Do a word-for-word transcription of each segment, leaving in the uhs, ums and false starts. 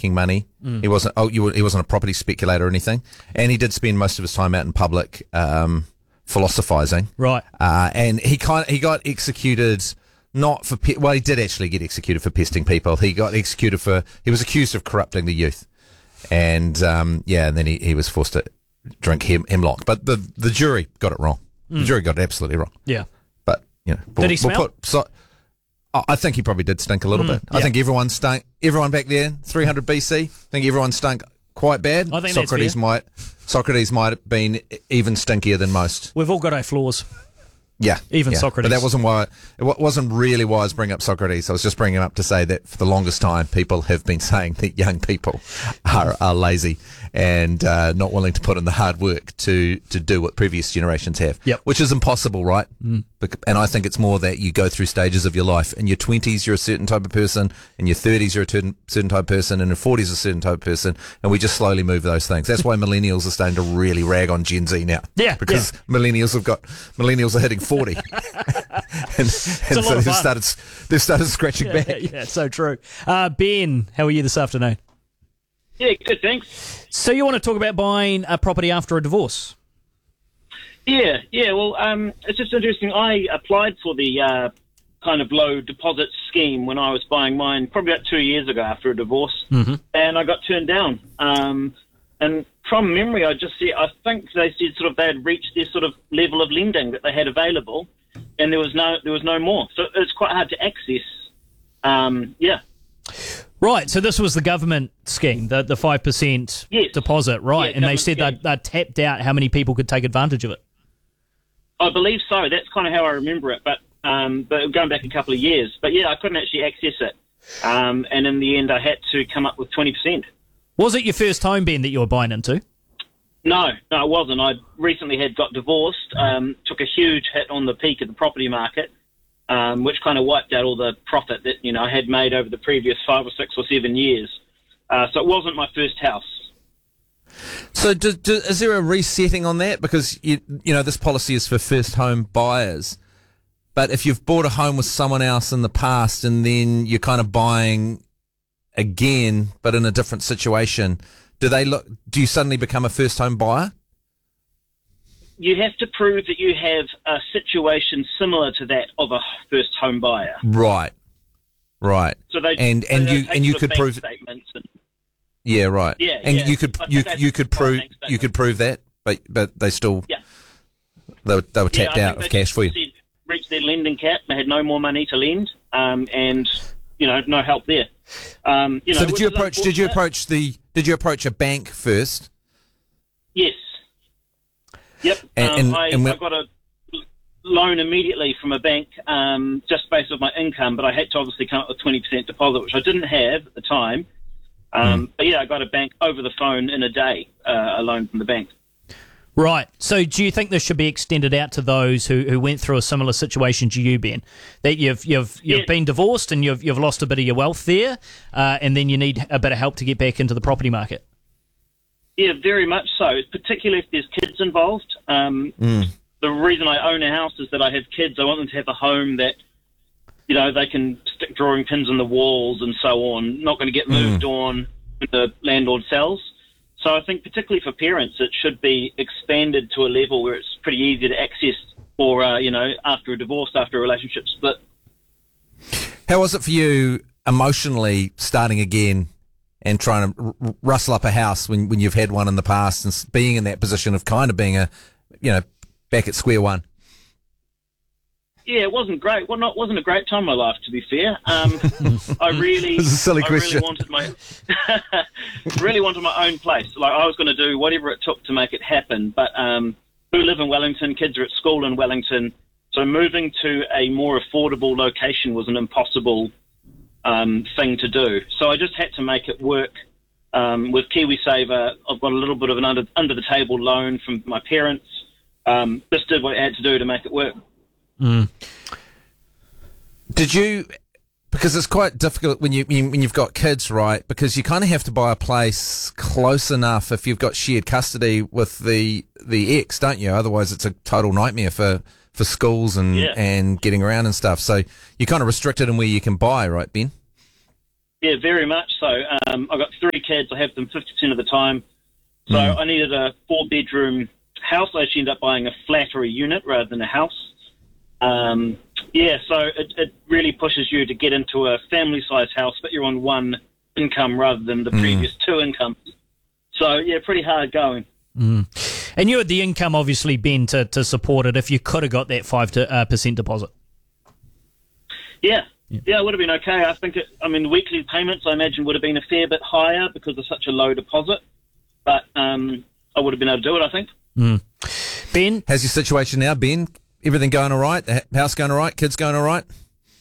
making money. Mm. He wasn't. Oh, you, he wasn't a property speculator or anything. And he did spend most of his time out in public, um, philosophizing. Right. Uh, and he kind he got executed. Not for pe- well, he did actually get executed for pesting people. He got executed for he was accused of corrupting the youth, and um, yeah, and then he, he was forced to drink hem- hemlock. But the the jury got it wrong. Mm. The jury got it absolutely wrong. Yeah, but you know, we'll, did he smell? We'll put, so, I think he probably did stink a little mm, bit. I yeah. think everyone stunk. Everyone back there, three hundred B C. I think everyone stunk quite bad. I think Socrates that's fair. might Socrates might have been even stinkier than most. We've all got our flaws. Yeah, even yeah. Socrates. But that wasn't why. It wasn't really why I was bringing up Socrates. I was just bringing him up to say that for the longest time, people have been saying that young people are, are lazy and uh, not willing to put in the hard work to to do what previous generations have. Yep. Which is impossible, right? Mm. And I think it's more that you go through stages of your life. In your twenties, you're a certain type of person. In your thirties, you're a certain certain type of person. And in your forties, a certain type of person. And we just slowly move those things. That's why millennials are starting to really rag on Gen Z now. Yeah, because yeah. millennials have got millennials are hitting forty. and and so they've started, they've started scratching yeah, back. Yeah, so true. Uh, Ben, how are you this afternoon? Yeah, good, thanks. So you want to talk about buying a property after a divorce? Yeah, yeah, well, um, it's just interesting. I applied for the uh, kind of low deposit scheme when I was buying mine probably about two years ago after a divorce, mm-hmm. and I got turned down. Um, and from memory, I just see, I think they said sort of they had reached this sort of level of lending that they had available, and there was no there was no more. So it's quite hard to access. Um, yeah. Right, so this was the government scheme, the the five percent yes. deposit, right? Yeah, and they said scheme. they they tapped out how many people could take advantage of it. I believe so. That's kind of how I remember it, but um, but going back a couple of years. But yeah, I couldn't actually access it, um, and in the end, I had to come up with twenty percent. Was it your first home, Ben, that you were buying into? No, no, it wasn't. I recently had got divorced, um, took a huge hit on the peak of the property market, um, which kind of wiped out all the profit that you know I had made over the previous five or six or seven years. Uh, so it wasn't my first house. So do, do, is there a resetting on that? Because, you, you know, this policy is for first home buyers. But if you've bought a home with someone else in the past and then you're kind of buying again, but in a different situation, do they look? Do you suddenly become a first home buyer? You have to prove that you have a situation similar to that of a first home buyer. Right, right. So they and and they you and you could prove. Statements and, yeah, right. Yeah, and yeah. you could you you could prove you could prove that, but but they still yeah. they were, they were tapped yeah, out of cash for you. Said, reached their lending cap. They had no more money to lend, um, and you know no help there. Um, you know, so did you approach? Did you approach the? Did you approach a bank first? Yes. Yep. And, um, and, I, and I got a loan immediately from a bank, um, just based on my income, but I had to obviously come up with twenty percent deposit, which I didn't have at the time. Um, mm. But yeah, I got a bank over the phone in a day, uh, a loan from the bank. Right. So do you think this should be extended out to those who, who went through a similar situation to you, Ben? That you've you've you've yeah. been divorced and you've you've lost a bit of your wealth there, uh, and then you need a bit of help to get back into the property market. Yeah, very much so, particularly if there's kids involved. Um, mm. The reason I own a house is that I have kids. I want them to have a home that, you know, they can stick drawing pins on the walls and so on, not going to get moved mm. on when the landlord sells. So I think particularly for parents, it should be expanded to a level where it's pretty easy to access for, uh, you know, after a divorce, after a relationship split. How was it for you emotionally starting again and trying to r- rustle up a house when, when you've had one in the past and being in that position of kind of being a, you know, back at square one? Yeah, it wasn't great. Well, not wasn't a great time in my life, to be fair. Um, I really, this is a silly I question. really wanted my, really wanted my own place. Like I was going to do whatever it took to make it happen. But um, we live in Wellington. Kids are at school in Wellington, so moving to a more affordable location was an impossible um, thing to do. So I just had to make it work. Um, with KiwiSaver, I've got a little bit of an under under the table loan from my parents. Um, just did what I had to do to make it work. Mm. Did you, because it's quite difficult when you when you've got kids, right? Because you kind of have to buy a place close enough if you've got shared custody with the the ex, don't you? Otherwise, it's a total nightmare for, for schools and yeah. and getting around and stuff. So you're kind of restricted in where you can buy, right, Ben? Yeah, very much so. Um, I've got three kids. I have them fifty percent of the time. So mm. I needed a four-bedroom house. I actually ended up buying a flat or a unit rather than a house. Um, yeah, so it, it really pushes you to get into a family-sized house, but you're on one income rather than the mm. previous two incomes. So, yeah, pretty hard going. Mm. And you had the income, obviously, Ben, to, to support it if you could have got that five percent to, uh, percent deposit. Yeah. yeah, yeah, it would have been okay. I think, it, I mean, the weekly payments, I imagine, would have been a fair bit higher because of such a low deposit. But um, I would have been able to do it, I think. Mm. Ben? How's your situation now, Ben? Everything going all right? The house going all right? Kids going all right?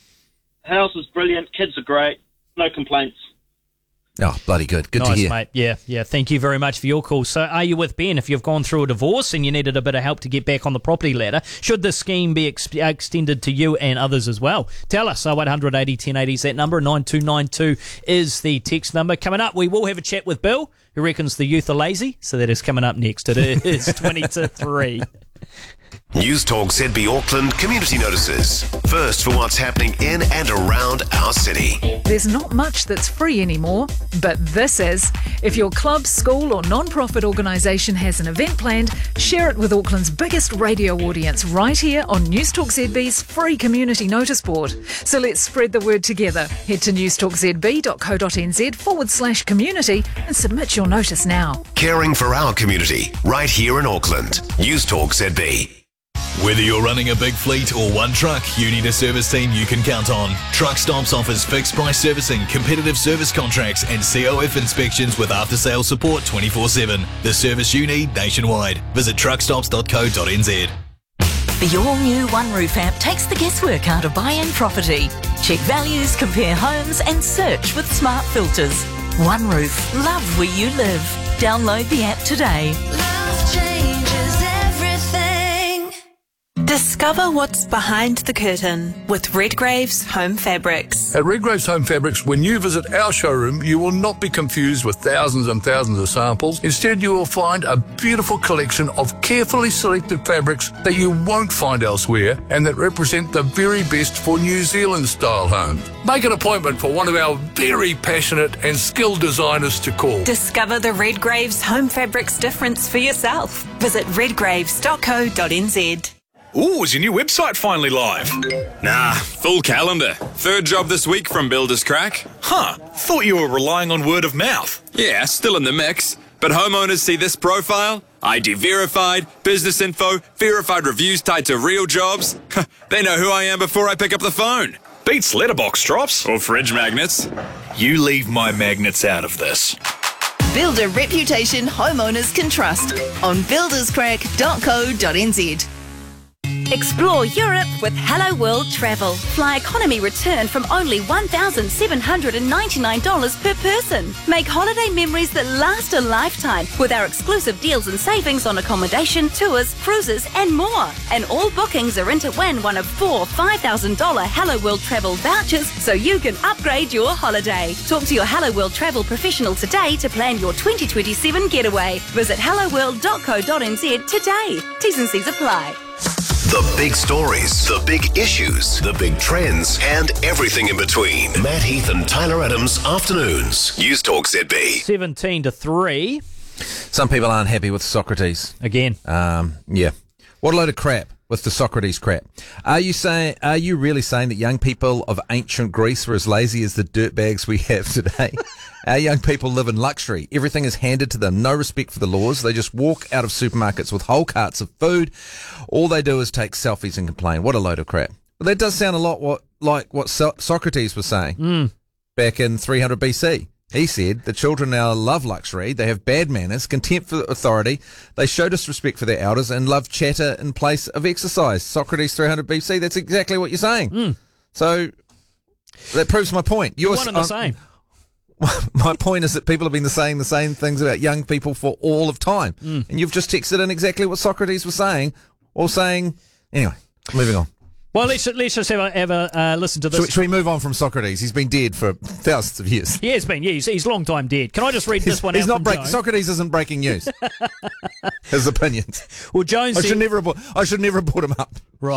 House is brilliant. Kids are great. No complaints. Oh, bloody good. Good nice, to hear. Mate. Yeah, yeah. Thank you very much for your call. So are you with Ben? If you've gone through a divorce and you needed a bit of help to get back on the property ladder, should this scheme be ex- extended to you and others as well? Tell us. oh eight hundred eighty ten eighty is that number. nine two nine two is the text number. Coming up, we will have a chat with Bill, who reckons the youth are lazy. So that is coming up next. It is twenty to three. News Talk Z B Auckland Community Notices. First for what's happening in and around our city. There's not much that's free anymore, but this is. If your club, school or non-profit organisation has an event planned, share it with Auckland's biggest radio audience right here on News Talk Z B's free community notice board. So let's spread the word together. Head to newstalkzb.co.nz forward slash community and submit your notice now. Caring for our community right here in Auckland. News Talk Z B. Whether you're running a big fleet or one truck, you need a service team you can count on. Truck Stops offers fixed price servicing, competitive service contracts and C O F inspections with after sales support twenty-four seven. The service you need nationwide. Visit truck stops dot co dot n z. The all-new One Roof app takes the guesswork out of buying property. Check values, compare homes and search with smart filters. One Roof. Love where you live. Download the app today. Love changes everything. Discover what's behind the curtain with Redgrave's Home Fabrics. At Redgrave's Home Fabrics, when you visit our showroom, you will not be confused with thousands and thousands of samples. Instead, you will find a beautiful collection of carefully selected fabrics that you won't find elsewhere and that represent the very best for New Zealand-style homes. Make an appointment for one of our very passionate and skilled designers to call. Discover the Redgrave's Home Fabrics difference for yourself. Visit redgraves dot co dot n z. Ooh, is your new website finally live? Nah, full calendar. Third job this week from Builders Crack. Huh, thought you were relying on word of mouth. Yeah, still in the mix. But homeowners see this profile, I D verified, business info, verified reviews tied to real jobs. They know who I am before I pick up the phone. Beats letterbox drops. Or fridge magnets. You leave my magnets out of this. Build a reputation homeowners can trust on builders crack dot co dot n z. Explore Europe with Hello World Travel. Fly economy return from only one thousand seven hundred ninety-nine dollars per person. Make holiday memories that last a lifetime with our exclusive deals and savings on accommodation, tours, cruises and more. And all bookings are in to win one of four five thousand dollars Hello World Travel vouchers so you can upgrade your holiday. Talk to your Hello World Travel professional today to plan your twenty twenty-seven getaway. Visit hello world dot co dot n z today. T's and C's apply. The big stories, the big issues, the big trends, and everything in between. Matt Heath and Tyler Adams, Afternoons. News Talk Z B. seventeen to three. Some people aren't happy with Socrates. Again. Um, yeah. What a load of crap with the Socrates crap. Are you saying? Are you really saying that young people of ancient Greece were as lazy as the dirtbags we have today? Our young people live in luxury. Everything is handed to them. No respect for the laws. They just walk out of supermarkets with whole carts of food. All they do is take selfies and complain. What a load of crap. Well, that does sound a lot what, like what so- Socrates was saying mm. back in three hundred B C. He said the children now love luxury. They have bad manners, contempt for authority. They show disrespect for their elders and love chatter in place of exercise. Socrates three hundred B C. That's exactly what you're saying. Mm. So that proves my point. You're You're one and the same. My point is that people have been saying the same things about young people for all of time. Mm. And you've just texted in exactly what Socrates was saying, or saying... Anyway, moving on. Well, let's, let's just have a, have a uh, listen to this. Should, should we move on from Socrates? He's been dead for thousands of years. He has been, yeah. He's, he's long time dead. Can I just read he's, this one he's out not from break, Joan? Socrates isn't breaking news. His opinions. Well, Joan I said... should, never have brought, I should never have brought him up. Right.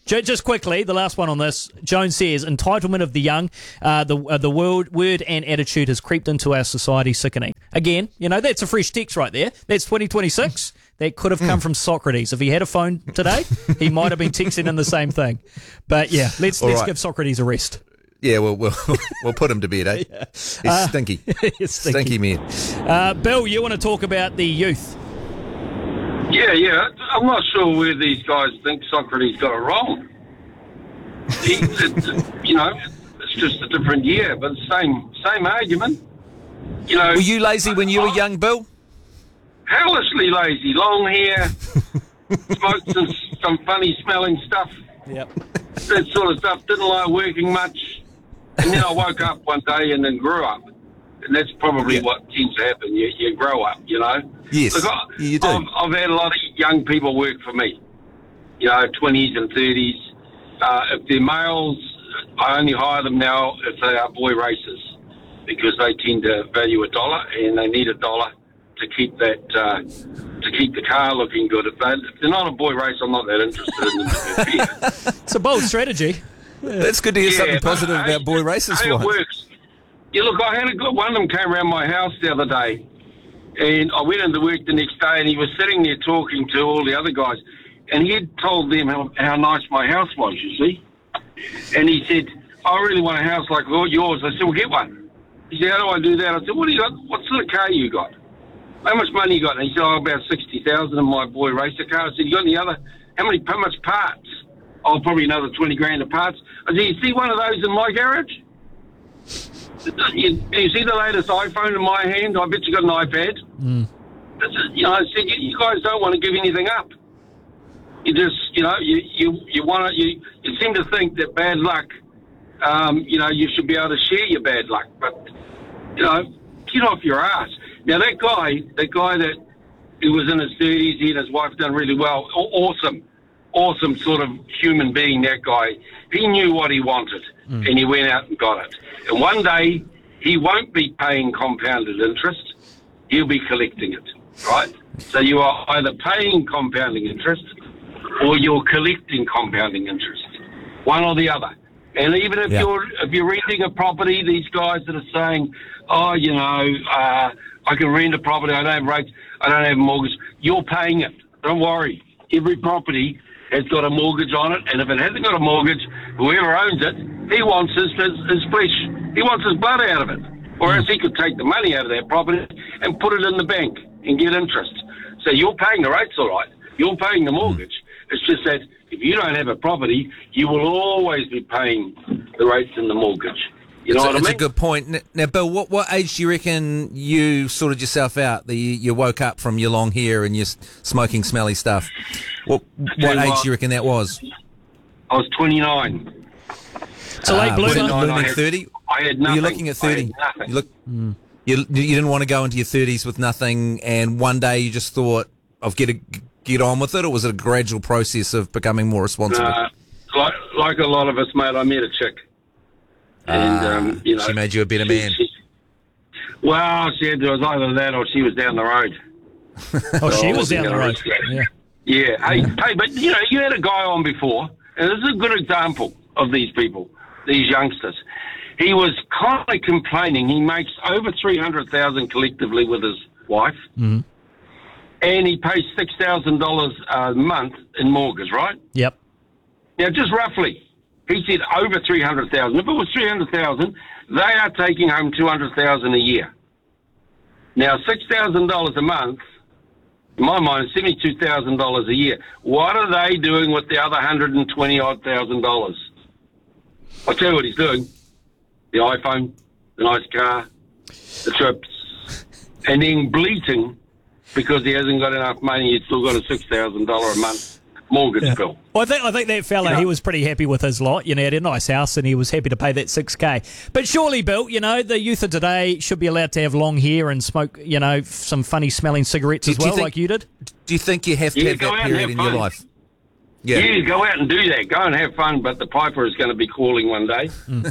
Ju- Just quickly, the last one on this. Joan says, entitlement of the young, uh, the uh, the word, word and attitude has creeped into our society, sickening. Again, you know, that's a fresh text right there. That's twenty twenty-six. That could have come from Socrates. If he had a phone today, he might have been texting in the same thing. But yeah, let's All let's right. give Socrates a rest. Yeah, we'll, we'll, we'll put him to bed, eh? Yeah. He's Uh, stinky. he's stinky. Stinky man. Uh, Bill, you want to talk about the youth? Yeah, yeah. I'm not sure where these guys think Socrates got it wrong. He, it, you know, it's just a different year, but same same argument. You know, Were you lazy when you were young, Bill? hellishly lazy, long hair, smoked some, some funny smelling stuff, Yep. that sort of stuff. Didn't like working much, and then I woke up one day and then grew up. And that's probably Yeah. what tends to happen. You, you grow up, you know. Yes, Look, I, you do. I've, I've had a lot of young people work for me, you know, twenties and thirties. Uh, if they're males, I only hire them now if they are boy racers, because they tend to value a dollar and they need a dollar to keep that uh, to keep the car looking good. If, they, if they're not a boy race, I'm not that interested in them. It's a bold strategy. That's good to hear Yeah, something but, positive hey, about boy races hey, it once. works. Yeah, look, I had a good one of them came around my house the other day, and I went into work the next day, and he was sitting there talking to all the other guys, and he had told them how, how nice my house was, you see. And he said, I really want a house like yours. I said, well, get one. He said, how do I do that? I said, what do you got? What sort of car you got? How much money you got? And he said, oh, about sixty thousand in my boy racer car. I said, you got any other? How many, how much parts? Oh, probably another twenty grand of parts. I said, you see one of those in my garage? You, you see the latest iPhone in my hand? I bet you got an iPad. Mm. You know, I said, you, you guys don't want to give anything up. You just, you know, you you, you want to, you, you seem to think that bad luck, um, you know, you should be able to share your bad luck. But, you know, get off your ass. Now, that guy, that guy that he was in his thirties, he and his wife done really well. Aw- Awesome, awesome sort of human being, that guy. He knew what he wanted, Mm. and he went out and got it. And one day, he won't be paying compounded interest. He'll be collecting it, right? So you are either paying compounding interest or you're collecting compounding interest, one or the other. And even if Yeah. you're if you're renting a property, these guys that are saying, oh, you know, uh, I can rent a property, I don't have rates, I don't have a mortgage, you're paying it. Don't worry. Every property has got a mortgage on it, and if it hasn't got a mortgage, whoever owns it, he wants his, his, his flesh, he wants his blood out of it. Or else he could take the money out of that property and put it in the bank and get interest. So you're paying the rates all right. You're paying the mortgage. It's just that if you don't have a property, you will always be paying the rates in the mortgage. You know it's what a, I it's mean? a good point. N- Now, Bill, what, what age do you reckon you sorted yourself out? That you, you woke up from your long hair and your s- smoking, smelly stuff. What, what you age what. do you reckon that was? I was twenty-nine. It's a late Ah, bloomer. was it I looming had- thirty? I had Were nothing. you looking at I had thirty? nothing. You look. You, you didn't want to go into your thirties with nothing, and one day you just thought of get a, get on with it, or was it a gradual process of becoming more responsible? Uh, like, like a lot of us, mate, I met a chick. And, Ah, um, you know, she made you a better she- man. she- well, she had, it was either that or she was down the road. Oh, So she I was wasn't down the gonna road. risk it. Yeah. Yeah, hey, hey, but you know, you had a guy on before, and this is a good example of these people, these youngsters. He was constantly complaining. He makes over three hundred thousand collectively with his wife, Mm-hmm. and he pays six thousand dollars a month in mortgage. Right Yep. now, just roughly, he said over three hundred thousand. If it was three hundred thousand, they are taking home two hundred thousand a year. Now, six thousand dollars a month. In my mind, seventy-two thousand dollars a year. What are they doing with the other one hundred twenty odd thousand dollars? I'll tell you what he's doing. The iPhone, the nice car, the trips, and then bleating because he hasn't got enough money. He's still got a six thousand dollars a month mortgage Yeah. bill. Well, I think I think that fella, Yeah. he was pretty happy with his lot. You know, he had a nice house and he was happy to pay that six K. But surely, Bill, you know, the youth of today should be allowed to have long hair and smoke, you know, some funny smelling cigarettes Do- as do you well, think- like you did. Do you think you have to Yeah, have go that out and period have in fun. your life? Yeah. go out and do that. Go and have fun, but the piper is going to be calling one day.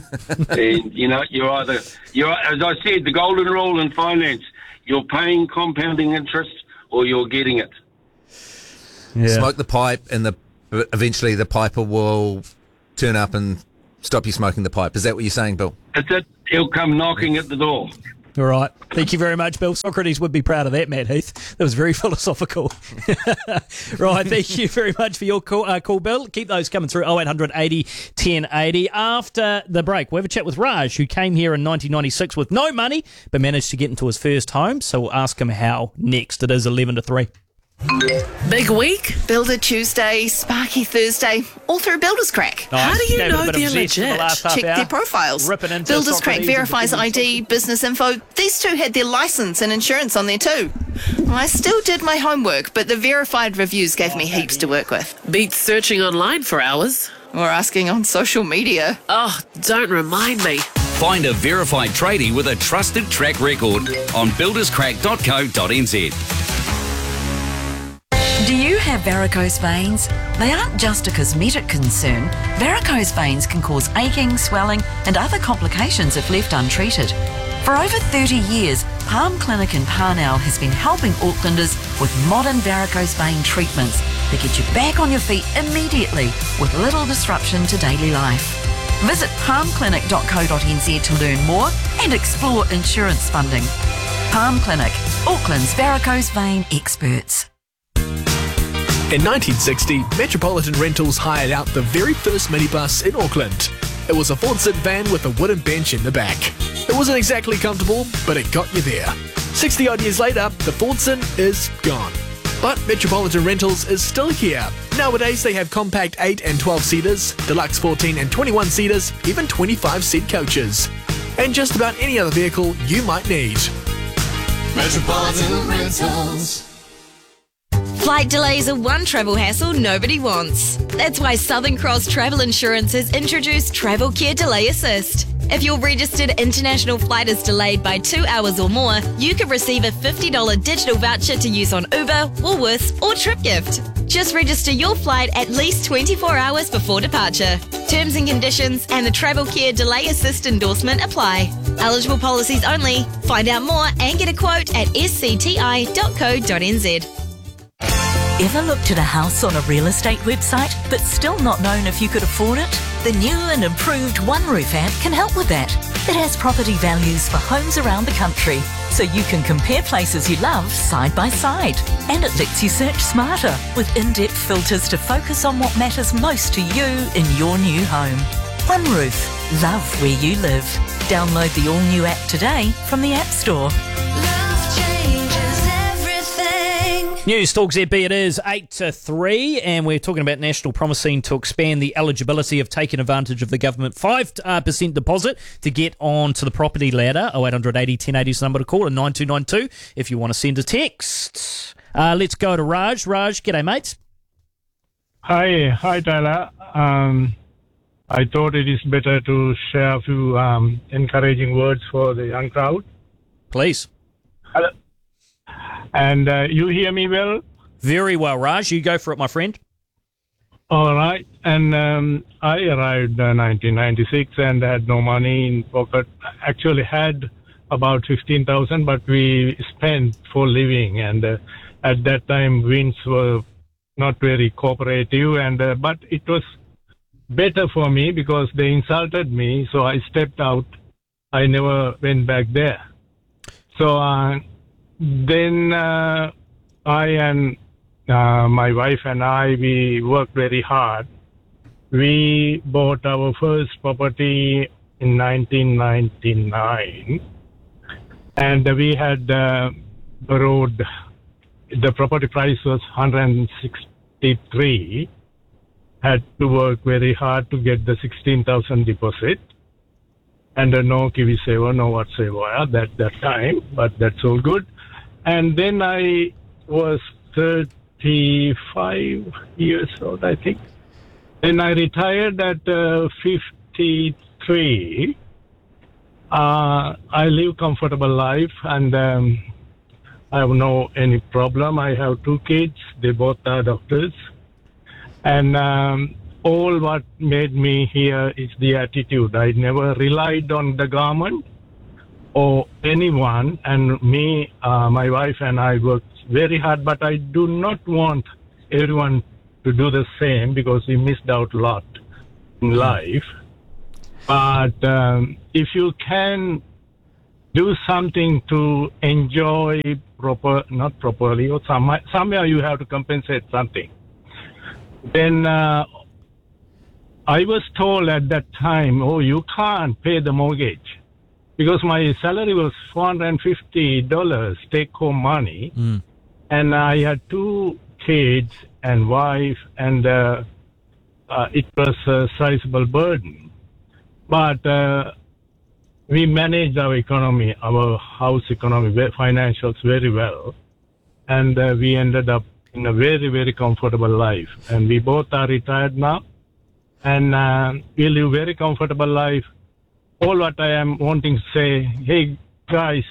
And, you know, you're either, you're, as I said, the golden rule in finance, you're paying compounding interest or you're getting it. Yeah. Smoke the pipe, and the eventually the piper will turn up and stop you smoking the pipe. Is that what you're saying, Bill? That's it. He'll come knocking at the door. All right. Thank you very much, Bill. Socrates would be proud of that, Matt Heath. That was very philosophical. Right. Thank you very much for your call, uh, call, Bill. Keep those coming through. oh eight hundred eighty ten eighty. After the break, we'll have a chat with Raj, who came here in nineteen ninety-six with no money, but managed to get into his first home. So we'll ask him how next. It is eleven to three. Big week? Builder Tuesday, Sparky Thursday, all through Builders Crack. Nice. How do you Gave it a know bit of they're zest for the legit? last half Check hour. their profiles. Ripping into Builders Crack Socrates verifies and I D, business info. These two had their licence and insurance on there too. I still did my homework, but the verified reviews gave me heaps to work with. Beats searching online for hours. Or asking on social media. Oh, don't remind me. Find a verified tradie with a trusted track record on builders crack dot co dot n z. Do you have varicose veins? They aren't just a cosmetic concern. Varicose veins can cause aching, swelling and other complications if left untreated. For over thirty years, Palm Clinic in Parnell has been helping Aucklanders with modern varicose vein treatments that get you back on your feet immediately with little disruption to daily life. Visit palm clinic dot co dot n z to learn more and explore insurance funding. Palm Clinic, Auckland's varicose vein experts. In nineteen sixty, Metropolitan Rentals hired out the very first minibus in Auckland. It was a Fordson van with a wooden bench in the back. It wasn't exactly comfortable, but it got you there. sixty odd years later, the Fordson is gone. But Metropolitan Rentals is still here. Nowadays they have compact eight and twelve seaters, deluxe fourteen and twenty-one seaters, even twenty-five seat coaches. And just about any other vehicle you might need. Metropolitan Rentals. Flight delays are one travel hassle nobody wants. That's why Southern Cross Travel Insurance has introduced Travel Care Delay Assist. If your registered international flight is delayed by two hours or more, you can receive a fifty dollars digital voucher to use on Uber, Woolworths or TripGift. Just register your flight at least twenty-four hours before departure. Terms and conditions and the Travel Care Delay Assist endorsement apply. Eligible policies only. Find out more and get a quote at s c t i dot co dot n z. Ever looked at a house on a real estate website but still not known if you could afford it? The new and improved OneRoof app can help with that. It has property values for homes around the country, so you can compare places you love side by side. And it lets you search smarter with in-depth filters to focus on what matters most to you in your new home. OneRoof, love where you live. Download the all-new app today from the App Store. News Talk Z B, it is eight to three, and we're talking about National promising to expand the eligibility of taking advantage of the government five percent deposit to get onto the property ladder. oh eight hundred eighty ten eighty is the number to call, and nine two nine two if you want to send a text. Uh, let's go to Raj. Raj, g'day, mates. Hi, hi, Tyler. Um, I thought it is better to share a few um, encouraging words for the young crowd. Please. Hello. And uh, you hear me well? Very well, Raj. You go for it, my friend. All right. And um, I arrived in uh, nineteen ninety-six and had no money in pocket. Actually had about fifteen thousand, but we spent for living. And uh, at that time, winds were not very cooperative. And uh, but it was better for me because they insulted me. So I stepped out. I never went back there. So... Uh, Then uh, I and uh, my wife and I, we worked very hard. We bought our first property in nineteen ninety-nine, and we had uh, borrowed, the property price was one hundred sixty-three, had to work very hard to get the sixteen thousand deposit. And uh, no KiwiSaver, no whatsoever at that, that time, but that's all good. And then I was thirty-five years old, I think. Then I retired at uh, fifty-three. Uh, I live comfortable life and um, I have no any problem. I have two kids. They both are doctors. And um, all what made me here is the attitude. I never relied on the government or anyone, and me, uh, my wife and I worked very hard, but I do not want everyone to do the same because we missed out a lot in life. But um, if you can do something to enjoy proper, not properly, or some, somewhere you have to compensate something. Then uh, I was told at that time, oh, you can't pay the mortgage because my salary was four hundred fifty dollars take-home money, mm. and I had two kids and wife, and uh, uh, it was a sizable burden. But uh, we managed our economy, our house economy, financials very well. And uh, we ended up in a very, very comfortable life. And we both are retired now. And uh, we live very comfortable life. All what I am wanting to say, hey, guys,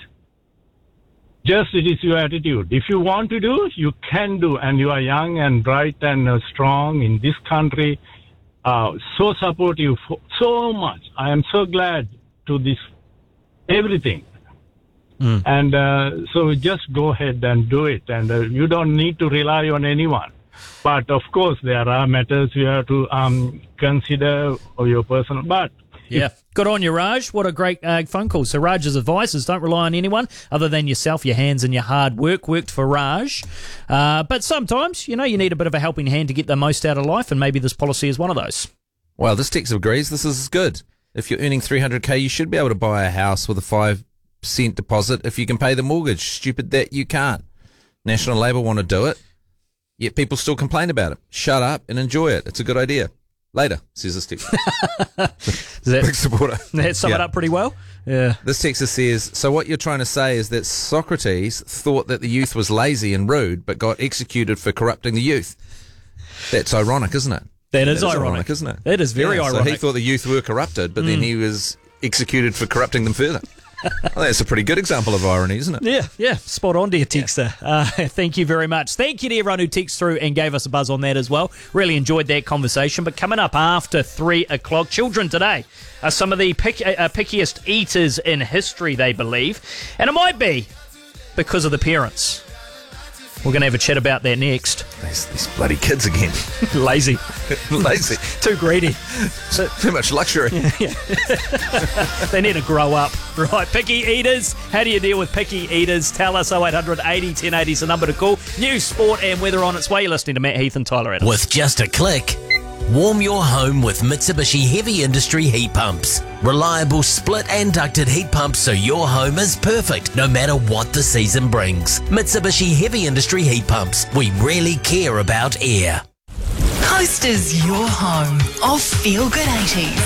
just it is your attitude. If you want to do, you can do. And you are young and bright and uh, strong in this country. Uh, so supportive, so much. I am so glad to this, everything. Mm. And uh, so just go ahead and do it. And uh, you don't need to rely on anyone. But of course, there are matters you have to um, consider or your personal. But yeah, good on you, Raj. What a great uh, phone call. So Raj's advice is don't rely on anyone other than yourself, your hands and your hard work. Worked for Raj. Uh, but sometimes, you know, you need a bit of a helping hand to get the most out of life, and maybe this policy is one of those. Well, this text agrees. This is good. If you're earning three hundred K, you should be able to buy a house with a five percent deposit if you can pay the mortgage. Stupid that you can't. National Labour want to do it, yet people still complain about it. Shut up and enjoy it. It's a good idea. Later, says this text. that, Big supporter. That sum Yeah. it up pretty well. Yeah. This texter says, so what you're trying to say is that Socrates thought that the youth was lazy and rude, but got executed for corrupting the youth. That's ironic, isn't it? That is That ironic. isn't it? That is very Yeah, ironic. So he thought the youth were corrupted, but then Mm. he was executed for corrupting them further. Well, that's a pretty good example of irony, isn't it? Yeah, yeah, spot on, dear texter. Uh, thank you very much. Thank you to everyone who texted through and gave us a buzz on that as well. Really enjoyed that conversation. But coming up after three o'clock, children today are some of the pick, uh, pickiest eaters in history, they believe. And it might be because of the parents. We're going to have a chat about that next. These, these bloody kids again. Lazy. Lazy. Too greedy. So, too much luxury. They need to grow up. Right, picky eaters. How do you deal with picky eaters? Tell us. oh eight hundred eighty ten eighty is the number to call. News, sport and weather on its way. You're listening to Matt Heath and Tyler Adams. With just a click, warm your home with Mitsubishi Heavy Industry heat pumps. Reliable split and ducted heat pumps so your home is perfect no matter what the season brings. Mitsubishi Heavy Industry heat pumps. We really care about air. Coast is your home of Feel Good eighties.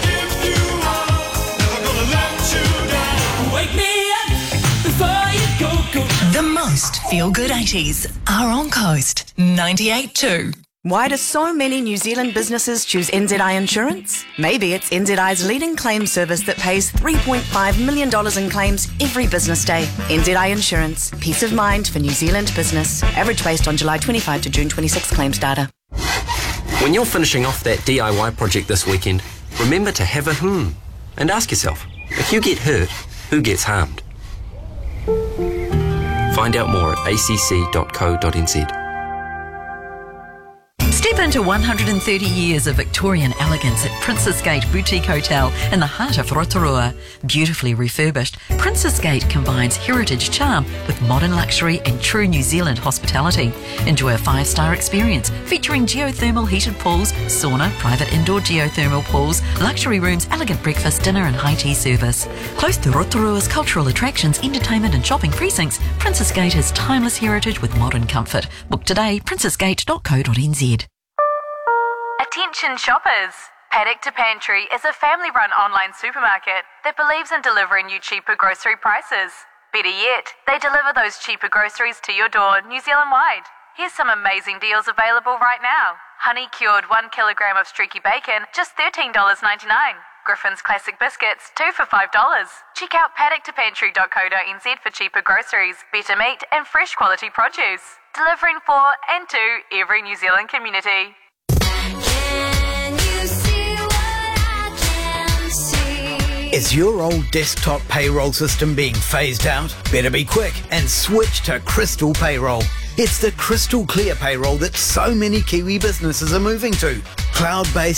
Wake me up before you go, go. The most Feel Good eighties are on Coast ninety-eight point two. Why do so many New Zealand businesses choose N Z I Insurance? Maybe it's N Z I's leading claim service that pays three point five million dollars in claims every business day. N Z I Insurance. Peace of mind for New Zealand business. Average based on July twenty-fifth to June twenty-sixth claims data. When you're finishing off that D I Y project this weekend, remember to have a hmm and ask yourself, if you get hurt, who gets harmed? Find out more at a c c dot co dot n z. Step into one hundred thirty years of Victorian elegance at Princess Gate Boutique Hotel in the heart of Rotorua. Beautifully refurbished, Princess Gate combines heritage charm with modern luxury and true New Zealand hospitality. Enjoy a five-star experience featuring geothermal heated pools, sauna, private indoor geothermal pools, luxury rooms, elegant breakfast, dinner and high tea service. Close to Rotorua's cultural attractions, entertainment and shopping precincts, Princess Gate has timeless heritage with modern comfort. Book today, princess gate dot co dot n z. Attention shoppers! Paddock to Pantry is a family-run online supermarket that believes in delivering you cheaper grocery prices. Better yet, they deliver those cheaper groceries to your door New Zealand-wide. Here's some amazing deals available right now. Honey-cured one kilogram of streaky bacon, just thirteen dollars ninety-nine. Griffin's Classic Biscuits, two for five dollars. Check out paddock to pantry dot co dot n z for cheaper groceries, better meat and fresh quality produce. Delivering for and to every New Zealand community. Is your old desktop payroll system being phased out? Better be quick and switch to Crystal Payroll. It's the crystal clear payroll that so many Kiwi businesses are moving to. Cloud-based